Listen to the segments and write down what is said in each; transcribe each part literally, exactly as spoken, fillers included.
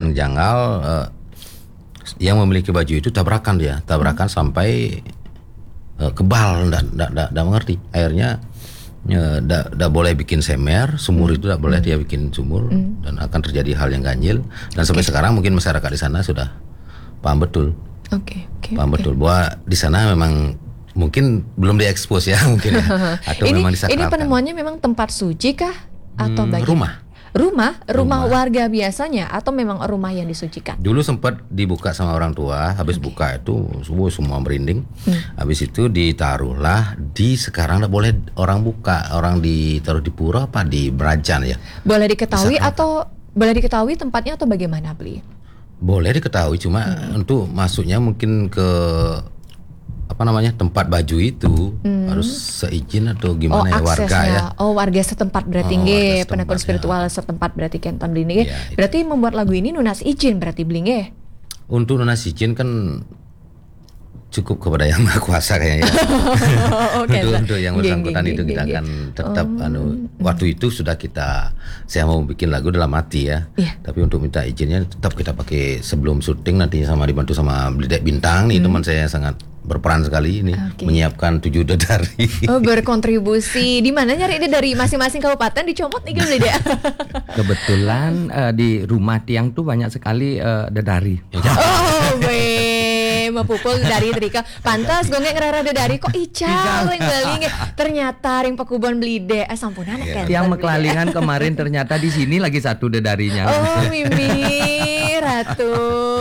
yang janggal, uh, yang memiliki baju itu tabrakan dia, tabrakan hmm. sampai uh, kebal, tidak mengerti. Akhirnya tidak uh, boleh bikin semer, sumur hmm. itu tidak boleh hmm. dia bikin sumur hmm. dan akan terjadi hal yang ganjil. Dan sampai okay. sekarang mungkin masyarakat di sana sudah paham betul, okay, okay, paham okay. betul bahwa di sana memang mungkin belum diekspos ya mungkin ya. Atau ini, memang disakralkan. Ini penemuannya memang tempat suci kah atau hmm, bagaimana? Rumah. Rumah, rumah, rumah warga biasanya atau memang rumah yang disucikan? Dulu sempat dibuka sama orang tua, habis okay. buka itu subuh semua merinding. Hmm. Habis itu ditaruhlah di sekarang tidak boleh orang buka, orang ditaruh di pura apa di Berajan ya. Boleh diketahui Bisa atau boleh diketahui tempatnya atau bagaimana, Bli? Boleh diketahui, cuma hmm. untuk masuknya mungkin ke apa namanya tempat baju itu hmm. harus seizin atau gimana oh, ya warga ya. Oh, warga setempat berarti oh, nge, penekun spiritual ya. Setempat berarti kentan Bli nge. Ya, berarti membuat lagu ini nunas izin berarti Bli nge. Untuk nunas izin kan cukup kepada yang maha kuasa kayaknya. oh, okay, untuk, untuk yang bersangkutan itu kita akan tetap oh. anu waktu itu sudah kita saya mau bikin lagu dalam hati ya. Yeah. Tapi untuk minta izinnya tetap kita pakai sebelum syuting nanti sama dibantu sama Blidek Bintang nih hmm. teman saya sangat berperan sekali ini okay. menyiapkan tujuh dedari. Oh, berkontribusi. Di mana nyari dedari masing-masing kabupaten dicomot nih gimana dia? Kebetulan uh, di rumah tiang tuh banyak sekali uh, dedari. Oh, weh, mapupul dari Trika. Pantas gue nggak ngerara dedari kok ical yang galing. Ternyata ring pekubon Blide. Eh sampunan yeah. Yang Meklalingan kemarin ternyata di sini lagi satu dedarinya. Oh, Mimi Ratu.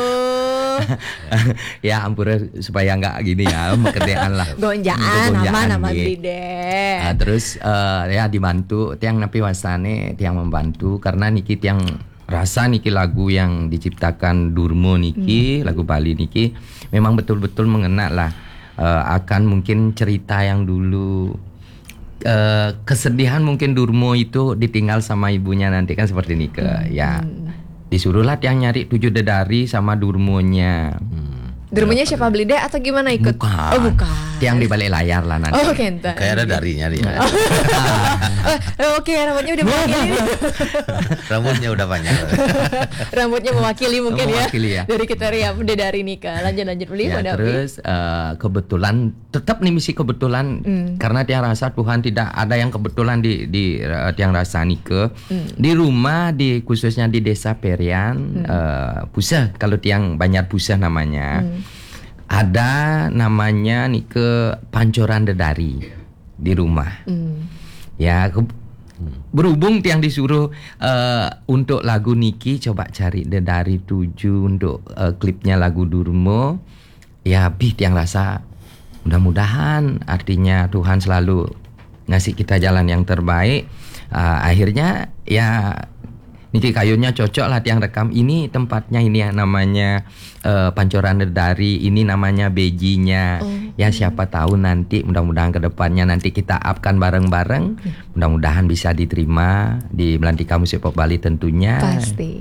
Ya ampura supaya nggak gini ya mekedean lah gonjaan nama nama Blide. Nah, terus uh, ya dibantu tiang napi wasane tiang membantu karena niki tiang rasa niki lagu yang diciptakan Durmo niki hmm. lagu Bali niki memang betul-betul mengena lah uh, akan mungkin cerita yang dulu uh, kesedihan mungkin Durmo itu ditinggal sama ibunya nanti kan seperti niki hmm. ya. Disuruhlah tiang nyari tujuh dedari sama Durmonya. Hmm. Durmonya siapa Blide atau gimana ikut? Bukan. Oh bukan. Tiang di balik layar lah nanti. Oh kenta. Kayak ada darinya dia. oh, Oke okay, rambutnya udah mewakili. Rambutnya udah banyak. Rambutnya mewakili mungkin mewakili ya. ya. Dari kita ya udah dari nikah. Lanjut lanjut beli. Ya, terus uh, kebetulan tetap nih misi kebetulan hmm. karena tiang rasa Tuhan tidak ada yang kebetulan di di uh, tiang rasa nikah hmm. di rumah di khususnya di desa Perian hmm. uh, Pusah kalau tiang Banjar Pusah namanya. Hmm. Ada namanya nih ke pancoran dedari di rumah. Mm. Ya ke, berhubung tiang disuruh uh, untuk lagu Niki coba cari dedari tujuh untuk uh, klipnya lagu Durmo. Ya bih tiang rasa mudah-mudahan artinya Tuhan selalu ngasih kita jalan yang terbaik. Uh, akhirnya ya Niki kayunya cocok lah tiang rekam ini tempatnya ini ya namanya uh, pancoran dedari ini namanya bejinya oh. Ya siapa tahu nanti mudah-mudahan kedepannya nanti kita upkan bareng-bareng mudah-mudahan bisa diterima di Melantika Musik Pop Bali tentunya pasti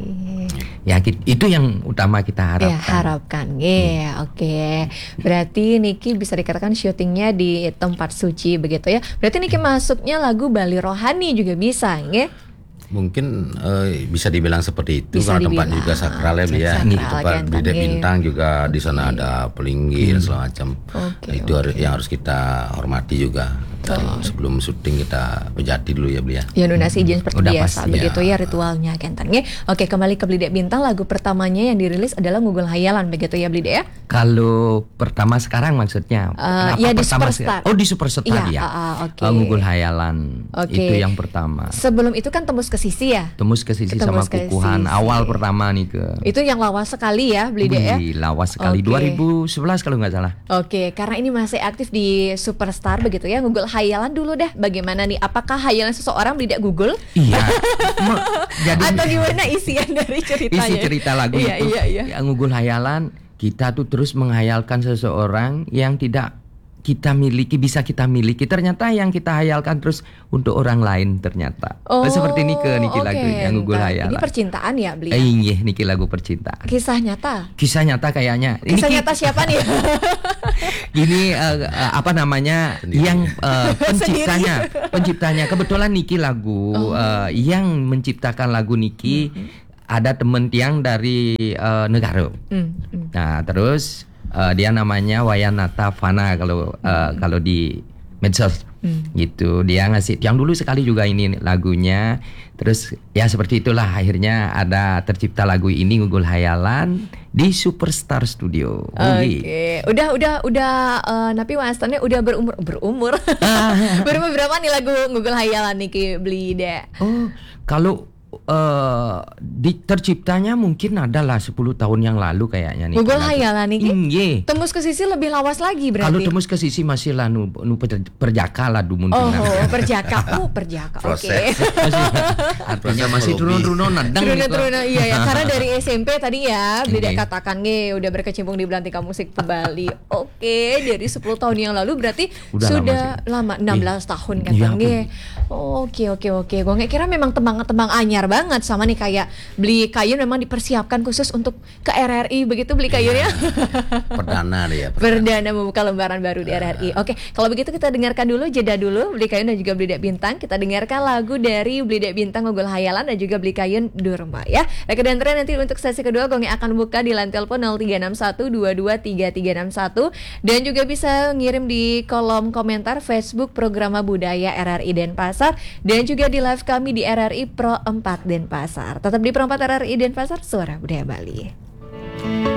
ya itu yang utama kita harapkan ya harapkan ya yeah, hmm. Oke okay. Berarti Niki bisa dikatakan syutingnya di tempat suci begitu ya berarti Niki masuknya lagu Bali Rohani juga bisa ya mungkin uh, bisa dibilang seperti itu bisa karena dibilang. tempat juga sakral ya dia di tempat Blidek Bintang juga di sana okay. ada pelinggir hmm. segala macam okay, nah, itu okay. yang harus kita hormati juga dari oh. sebelum syuting kita bejati dulu ya Blia ya donasi izin seperti udah biasa pasti, begitu ya, ya ritualnya kentangnya oke kembali ke Blidek Bintang lagu pertamanya yang dirilis adalah Ngugul Hayalan begitu ya Blide ya kalau pertama sekarang maksudnya uh, ya di Superstar oh di Superstar ya, ya. Uh, uh, okay. uh, Ngugul Hayalan okay. Itu yang pertama sebelum itu kan Tembus ke Sisi ya Tembus ke Sisi Tembus sama Kukuhan sisi. Awal pertama nih ke itu yang lawas sekali ya Blide ya lawas sekali okay. dua ribu sebelas kalau nggak salah oke okay. Karena ini masih aktif di Superstar begitu ya Ngugul Hayalan dulu deh bagaimana nih apakah hayalan seseorang Blide Google iya Me, jadi, atau gimana isian dari ceritanya isi cerita lagu iya, itu iya, iya. Yang Ngugul Hayalan kita tuh terus menghayalkan seseorang yang tidak kita miliki bisa kita miliki ternyata yang kita hayalkan terus untuk orang lain ternyata oh, seperti Niki Niki okay. lagu yang Ngugul Hayalan ini percintaan ya Bli eh, iya Niki lagu percintaan kisah nyata kisah nyata kayaknya kisah ini nyata siapa nih ini uh, uh, apa namanya Sendiri. Yang uh, penciptanya penciptanya kebetulan Niki lagu oh. uh, yang menciptakan lagu Niki mm-hmm. ada temen tiang dari uh, negara. Hmm, hmm. Nah terus uh, dia namanya Wayanata Fana kalau uh, kalau di medsos. Hmm. Gitu, dia ngasih yang dulu sekali juga ini lagunya. Terus ya seperti itulah akhirnya ada tercipta lagu ini Ngugul Hayalan di Superstar Studio. Oke, okay. udah udah udah uh, Napi Wastannya udah berumur berumur. Berumur berapa nih lagu Ngugul Hayalan nih beli deh? Oh, kalau Uh, di, terciptanya mungkin adalah sepuluh tahun yang lalu kayaknya nih. Ngugul Hayalan nih. Iya. Tembus ke sisi lebih lawas lagi berarti. Kalau tembus ke sisi masih lah nu, nu per, perjaka lah dumun. Oh, oh perjaka. Uh, perjaka. Oke. Okay. Artinya masih turun-turun nadang. Turun-turun iya ya. Karena dari S M P tadi ya, Blida katakan nih udah berkecimpung di belantika musik Bali. Oke, okay, dari sepuluh tahun yang lalu berarti udah sudah lama, lama enam belas eh, tahun kan nge. Oke, oke, oke. Gue nggak kira memang tembang-tembang anyar banget sama nih kayak Beli Kayun memang dipersiapkan khusus untuk ke R R I begitu Beli Kayun ya. Perdana dia. Perdana. perdana membuka lembaran baru di R R I. Oke, kalau begitu kita dengarkan dulu jeda dulu Beli Kayun dan juga Beli Dek Bintang. Kita dengarkan lagu dari Beli Dek Bintang Ngugul Hayalan dan juga Beli Kayun Durma ya. Reka dan Tren nanti untuk sesi kedua Gongi akan buka di line telepon nol tiga enam satu dua dua tiga tiga enam satu dan juga bisa ngirim di kolom komentar Facebook Programa Budaya R R I Denpasar dan juga di live kami di R R I Pro empat Denpasar. Tetap di Pro empat R R I Denpasar, Suara Budaya Bali.